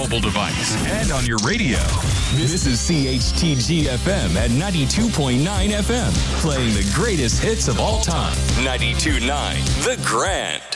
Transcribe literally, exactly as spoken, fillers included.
mobile device and on your radio. This is C H T G F M at ninety-two point nine F M, playing the greatest hits of all time. ninety-two point nine The Grand.